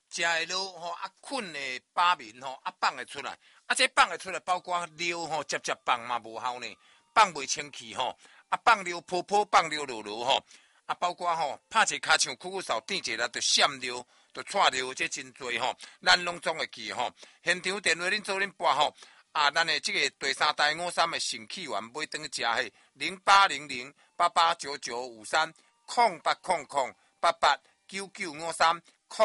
食的肉吼，捆的把面吼，放会出来，这放会出来，包括料吼，接放嘛无效呢，放袂清气吼，放料泡泡，放料落落吼，包括吼，拍一骹像苦苦扫垫一下，就闪料，就串料，这真多吼，咱拢总会记吼。现场电话恁做恁拨吼，咱的这个第三代53的神起源买转去食嘿，0800889953 0800889953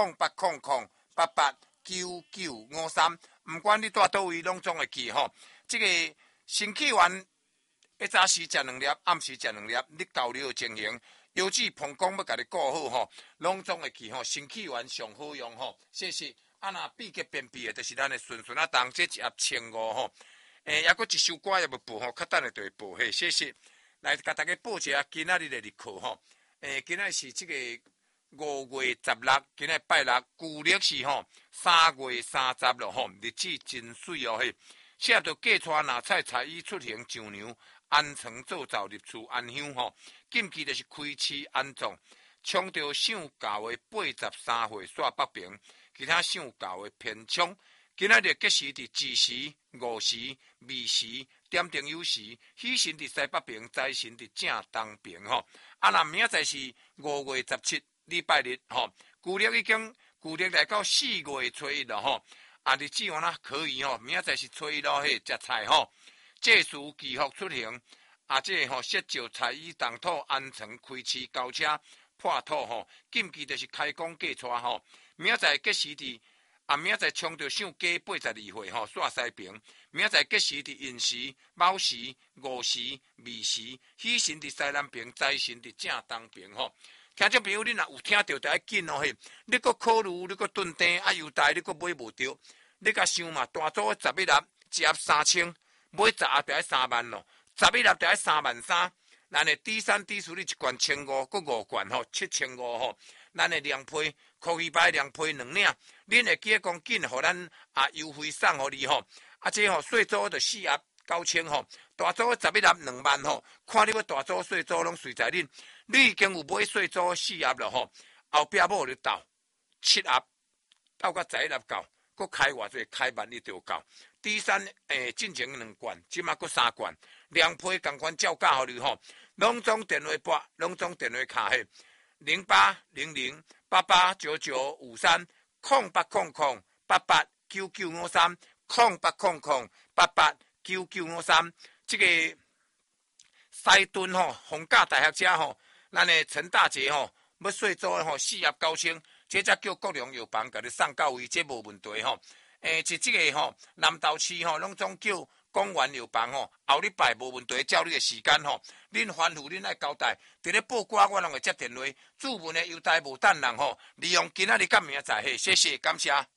0800889953，唔管你住倒位，拢总会记吼。这个神起源，一早时食2粒，暗时食2粒，你交流情形，油脂膀胱要甲你顾好吼，拢总会记吼。神起源上好用吼，谢谢。若闭结便秘的，就是咱的顺顺啊当，这一盒1500吼。还佫一首歌也要播吼，较等下就会播嘿，谢谢。来，甲大家报一下今仔日的日课吼。今仔是这个5月16，今仔拜六，旧历是吼3月30咯吼，日子真水哦嘿。写着嫁娶拿菜彩衣出行上娘，安床做灶入厝安香吼。禁忌就是开市安葬，抢着上教的83岁煞北平，其他上教的偏抢。今仔日吉时伫子时、午时、未时、点灯酉时，喜神伫西北平，财神伫正东平吼。若明仔是5月17，礼拜日吼。旧历已经旧历来到4月初1了吼。日子我呐可以吼，明仔是初1咯嘿，食菜吼。借书祈福出行，这吼设照菜衣动土安床开市交车破土吼。禁忌就是开工嫁娶吼。明仔吉时伫。明仔冲着上加82岁吼，煞西平。明仔吉时伫寅时、卯时、午时、未时，喜神伫西南平，财神伫正东平吼。听众朋友，你若有听到就要紧哦嘿。你搁考虑，你搁炖蛋油台，你搁买无着，你甲想嘛，大组11盒，一盒3000，买10盒就要3万咯，11盒就要3万3。咱的底三底数你一罐1500，搁5罐吼，7500吼。咱的凉被，可以买凉被2领，恁会记得讲紧，互咱优惠送互你吼。这吼细组就4盒9000吼，大组11盒2万吼。看你要大组细组拢随在恁，你已经有买细组4盒了吼。后壁某就斗7盒，斗到11盒够，搁开偌济开万你就够。第三进前2罐，即马搁3罐，凉被共款照价互你吼。拢总电话拨，拢总电话卡嘿。0800889953 0800889953 0800889953。这个西屯吼，逢甲大学者吼，咱的陈大姐吼，要细组吼4盒9000，这才叫国良药房，甲你送到位，这无问题吼。是这个吼，南投市吼，拢总叫公园药房吼，后礼拜无问题，照你的时间吼，恁吩咐恁爱交代，伫咧报歌我拢会接电话，主文的邮台无等人吼，利用今仔日甲明仔载，谢谢，感谢。